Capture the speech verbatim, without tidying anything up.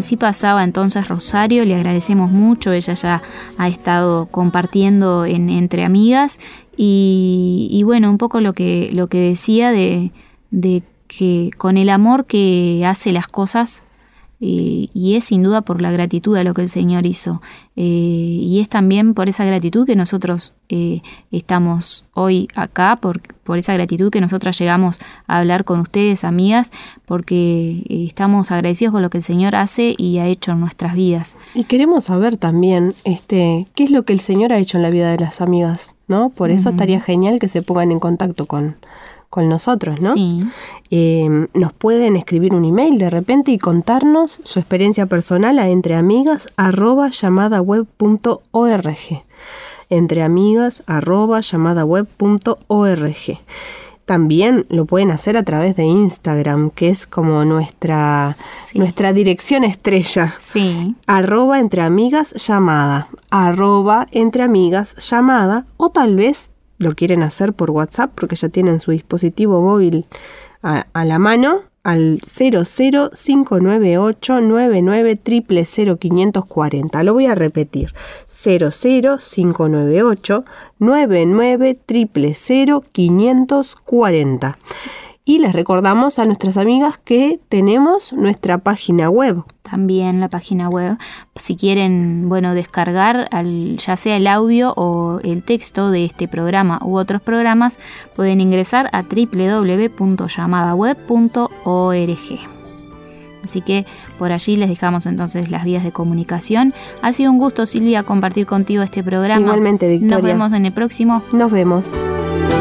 así pasaba entonces Rosario, le agradecemos mucho, ella ya ha estado compartiendo en, entre amigas y, y bueno, un poco lo que, lo que decía de, de que con el amor que hace las cosas, eh, y es sin duda por la gratitud a lo que el Señor hizo, eh, y es también por esa gratitud que nosotros eh, estamos hoy acá, por, por esa gratitud que nosotras llegamos a hablar con ustedes, amigas, porque eh, estamos agradecidos con lo que el Señor hace y ha hecho en nuestras vidas. Y queremos saber también este, qué es lo que el Señor ha hecho en la vida de las amigas, ¿no? Por eso uh-huh. estaría genial que se pongan en contacto con con nosotros, ¿no? Sí. Eh, nos pueden escribir un email de repente y contarnos su experiencia personal a entreamigas arroba llamadaweb punto org. entreamigas arroba llamadaweb punto org. También lo pueden hacer a través de Instagram, que es como nuestra, sí. nuestra dirección estrella. Sí. Arroba entreamigas llamada, arroba entreamigas llamada, o tal vez lo quieren hacer por WhatsApp porque ya tienen su dispositivo móvil a, a la mano, al cero cero cinco nueve ocho nueve nueve cero cero cero cinco cuatro cero. Lo voy a repetir, cero cero cinco nueve ocho nueve nueve cero cero cero cinco cuatro cero. Y les recordamos a nuestras amigas que tenemos nuestra página web. También la página web. Si quieren, bueno, descargar al, ya sea el audio o el texto de este programa u otros programas, pueden ingresar a doble u doble u doble u punto llamadaweb punto org. Así que por allí les dejamos entonces las vías de comunicación. Ha sido un gusto, Silvia, compartir contigo este programa. Igualmente, Victoria. Nos vemos en el próximo. Nos vemos.